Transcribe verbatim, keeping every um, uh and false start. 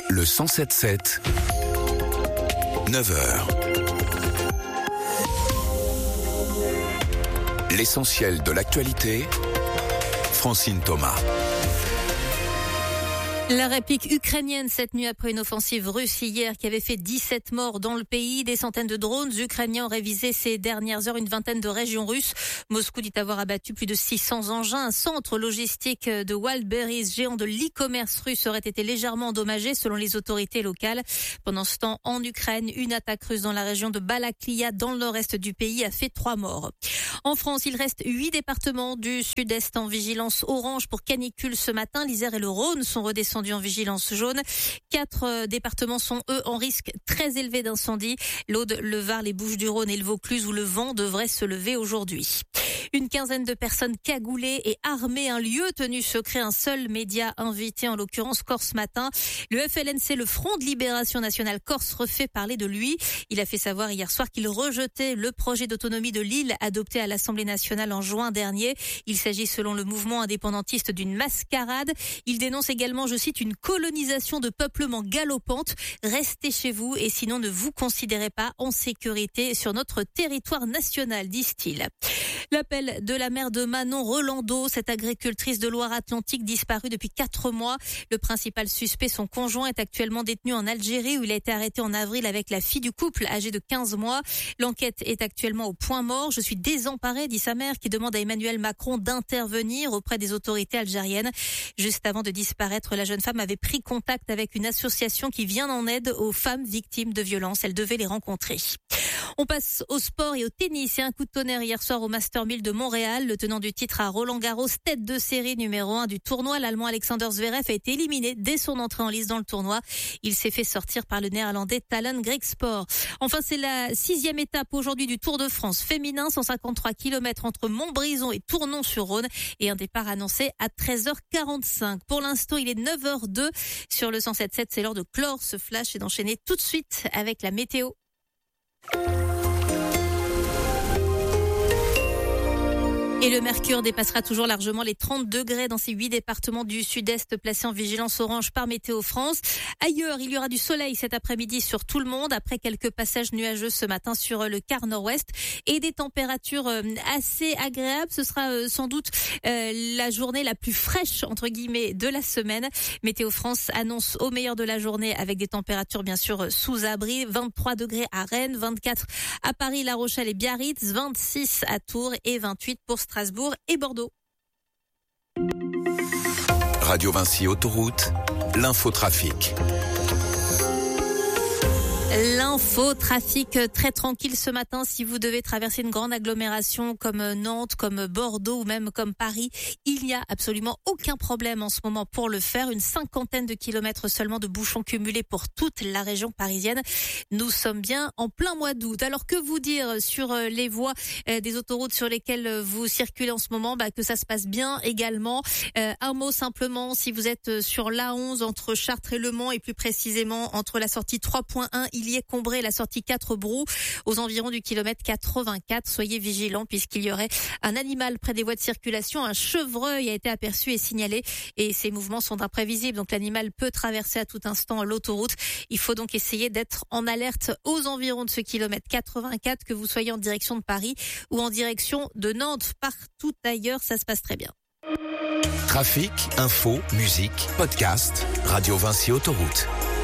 Le cent sept sept, neuf heures. L'essentiel de l'actualité, Francine Thomas. La réplique ukrainienne cette nuit après une offensive russe hier qui avait fait dix-sept morts dans le pays. Des centaines de drones ukrainiens auraient visé ces dernières heures une vingtaine de régions russes. Moscou dit avoir abattu plus de six cents engins. Un centre logistique de Wildberries, géant de l'e-commerce russe, aurait été légèrement endommagé selon les autorités locales. Pendant ce temps, en Ukraine, une attaque russe dans la région de Balaklia, dans le nord-est du pays, a fait trois morts. En France, il reste huit départements du sud-est en vigilance orange pour canicule ce matin. L'Isère et le Rhône sont redescendus en vigilance jaune. Quatre départements sont, eux, en risque très élevé d'incendie. L'Aude, le Var, les Bouches-du-Rhône et le Vaucluse, où le vent devrait se lever aujourd'hui. Une quinzaine de personnes cagoulées et armées, un lieu tenu secret, un seul média invité, en l'occurrence Corse Matin. Le F L N C, le Front de Libération Nationale Corse, refait parler de lui. Il a fait savoir hier soir qu'il rejetait le projet d'autonomie de l'île adopté à l'Assemblée nationale en juin dernier. Il s'agit, selon le mouvement indépendantiste, d'une mascarade. Il dénonce également, je cite, une colonisation de peuplement galopante. Restez chez vous et sinon ne vous considérez pas en sécurité sur notre territoire national, disent-ils. L'appel de la mère de Manon Rolando, cette agricultrice de Loire-Atlantique disparue depuis quatre mois. Le principal suspect, son conjoint, est actuellement détenu en Algérie où il a été arrêté en avril avec la fille du couple âgée de quinze mois. L'enquête est actuellement au point mort. Je suis désemparée, dit sa mère, qui demande à Emmanuel Macron d'intervenir auprès des autorités algériennes. Juste avant de disparaître, la jeune femme avait pris contact avec une association qui vient en aide aux femmes victimes de violences. Elle devait les rencontrer. On passe au sport et au tennis. Et un coup de tonnerre hier soir au Master mille de Montréal. Le tenant du titre à Roland Garros, tête de série numéro un du tournoi, l'Allemand Alexander Zverev a été éliminé dès son entrée en lice dans le tournoi. Il s'est fait sortir par le Néerlandais Talen Griekspoor. Enfin, c'est la sixième étape aujourd'hui du Tour de France féminin, cent cinquante-trois kilomètres entre Montbrison et Tournon-sur-Rhône, et un départ annoncé à treize heures quarante-cinq. Pour l'instant, il est neuf heures deux sur le cent sept sept. C'est l'heure de clore ce flash et d'enchaîner tout de suite avec la météo. Et le mercure dépassera toujours largement les trente degrés dans ces huit départements du sud-est placés en vigilance orange par Météo France. Ailleurs, il y aura du soleil cet après-midi sur tout le monde, après quelques passages nuageux ce matin sur le quart nord-ouest, et des températures assez agréables. Ce sera sans doute la journée la plus fraîche, entre guillemets, de la semaine. Météo France annonce au meilleur de la journée avec des températures bien sûr sous abri. vingt-trois degrés à Rennes, vingt-quatre à Paris, La Rochelle et Biarritz, vingt-six à Tours et vingt-huit pour Strasbourg et Bordeaux. Radio Vinci Autoroute, l'infotrafic. L'infotrafic très tranquille ce matin. Si vous devez traverser une grande agglomération comme Nantes, comme Bordeaux ou même comme Paris, il n'y a absolument aucun problème en ce moment pour le faire. Une cinquantaine de kilomètres seulement de bouchons cumulés pour toute la région parisienne. Nous sommes bien en plein mois d'août. Alors que vous dire sur les voies des autoroutes sur lesquelles vous circulez en ce moment? Bah, que ça se passe bien également. Euh, un mot simplement, si vous êtes sur l'A onze entre Chartres et Le Mans, et plus précisément entre la sortie trois point un il y est Combré, la sortie quatre Brou, aux environs du kilomètre quatre-vingt-quatre. Soyez vigilants puisqu'il y aurait un animal près des voies de circulation. Un chevreuil a été aperçu et signalé et ces mouvements sont imprévisibles. Donc l'animal peut traverser à tout instant l'autoroute. Il faut donc essayer d'être en alerte aux environs de ce kilomètre quatre-vingt-quatre, que vous soyez en direction de Paris ou en direction de Nantes. Partout ailleurs, ça se passe très bien. Trafic, info, musique, podcast, Radio Vinci Autoroute.